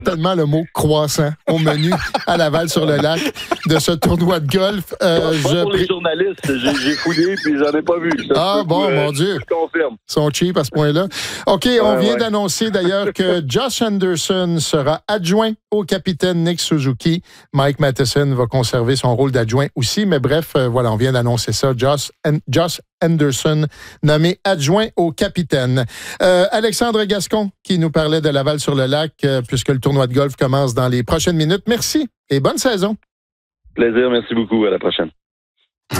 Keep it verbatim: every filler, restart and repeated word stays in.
certainement le mot croissant au menu à Laval-sur-le-Lac de ce tournoi de golf. Euh, pas je... pour les journalistes. J'ai, j'ai fouillé puis j'en ai pas vu. Ça ah bon, vous, mon euh, Dieu. Je confirme. Ils sont cheap à ce point-là. OK, ouais, on vient ouais. d'annoncer d'ailleurs que Josh Anderson sera adjoint au capitaine Nick Suzuki. Mike Matheson va conserver son rôle d'adjoint aussi. Mais bref, euh, voilà, on vient d'annoncer ça. Josh, An- Josh Anderson nommé adjoint au capitaine. Euh, Alexandre Gascon qui nous parlait de Laval-sur-le-Lac euh, puisque le tournoi de golf commence dans les prochaines minutes. Merci et bonne saison. Plaisir, merci beaucoup. À la prochaine.